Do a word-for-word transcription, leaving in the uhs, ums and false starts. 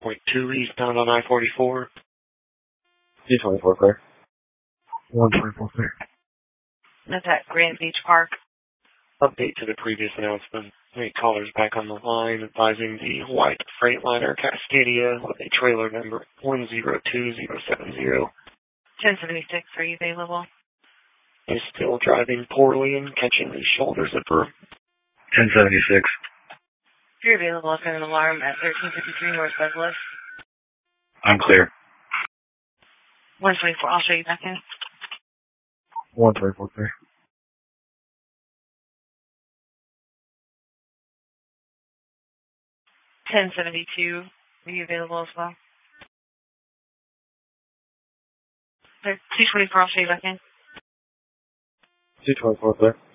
point two eastbound on I forty-four. two twenty-four clear. one twenty-four clear. That's at Grand Beach Park. Update to the previous announcement. Eight callers back on the line advising the white Freightliner Cascadia with a trailer number one zero two zero seven zero. ten seventy-six, are you available? Is still driving poorly and catching the shoulder zipper. ten seventy-six. If you're available, I'll send an alarm at thirteen fifty-three North Douglas. I'm clear. one twenty-four, I'll show you back in. one twenty-four clear. ten seventy-two, are you available as well? two twenty-four, I'll show you back in. two twenty-four clear.